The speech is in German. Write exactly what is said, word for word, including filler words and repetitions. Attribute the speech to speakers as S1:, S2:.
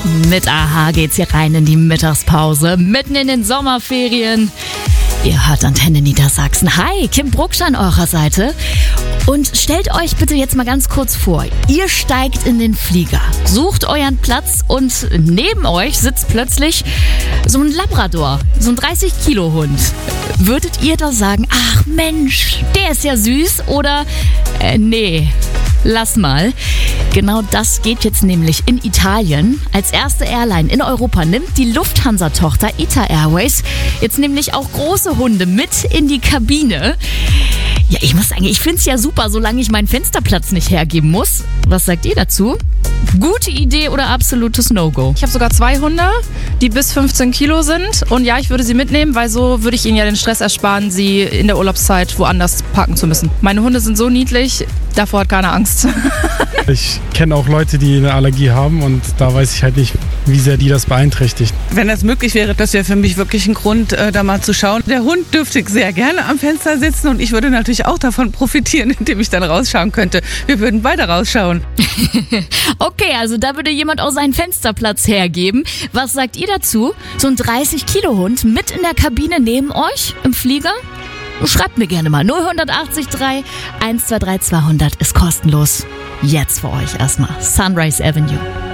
S1: Mit Aha geht's hier rein in die Mittagspause, mitten in den Sommerferien. Ihr hört Antenne Niedersachsen. Hi, Kim Brucksch an eurer Seite. Und stellt euch bitte jetzt mal ganz kurz vor, ihr steigt in den Flieger, sucht euren Platz und neben euch sitzt plötzlich so ein Labrador, so ein dreißig Kilo Hund. Würdet ihr da sagen, ach Mensch, der ist ja süß oder äh, nee, lass mal. Genau das geht jetzt nämlich in Italien. Als erste Airline in Europa nimmt die Lufthansa-Tochter ITA Airways jetzt nämlich auch große Hunde mit in die Kabine. Ja, ich muss sagen, ich finde es ja super, solange ich meinen Fensterplatz nicht hergeben muss. Was sagt ihr dazu? Gute Idee oder absolutes No-Go?
S2: Ich habe sogar zwei Hunde, die bis fünfzehn Kilo sind. Und ja, ich würde sie mitnehmen, weil so würde ich ihnen ja den Stress ersparen, sie in der Urlaubszeit woanders parken zu müssen. Meine Hunde sind so niedlich, davor hat keiner Angst.
S3: Ich kenne auch Leute, die eine Allergie haben und da weiß ich halt nicht, wie sehr die das beeinträchtigt.
S4: Wenn das möglich wäre, das wäre für mich wirklich ein Grund, äh, da mal zu schauen. Der Hund dürfte sehr gerne am Fenster sitzen und ich würde natürlich auch davon profitieren, indem ich dann rausschauen könnte. Wir würden beide rausschauen.
S1: Okay, also da würde jemand auch seinen Fensterplatz hergeben. Was sagt ihr dazu? So ein dreißig Kilo Hund mit in der Kabine neben euch im Flieger? Schreibt mir gerne mal. null acht drei eins zwei drei zweihundert ist kostenlos. Jetzt für euch erstmal Sunrise Avenue.